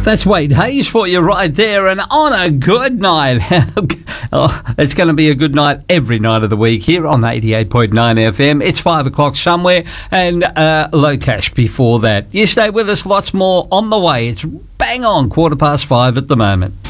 That's Wade Hayes for you right there, and on a good night. It's going to be a good night every night of the week here on 88.9 FM. It's 5 o'clock somewhere, and Low Cash before that. You stay with us, lots more on the way. It's bang on 5:15 at the moment.